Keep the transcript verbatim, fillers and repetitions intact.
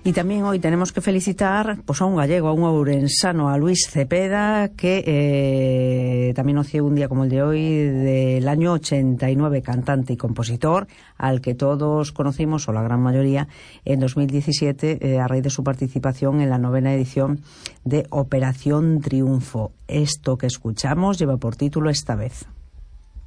Y también hoy tenemos que felicitar pues, a un gallego, a un ourensano, a Luis Cepeda, que eh, también nació un día como el de hoy, del año ochenta y nueve, cantante y compositor, al que todos conocimos, o la gran mayoría, en dos mil diecisiete, eh, a raíz de su participación en la novena edición de Operación Triunfo. Esto que escuchamos lleva por título Esta vez.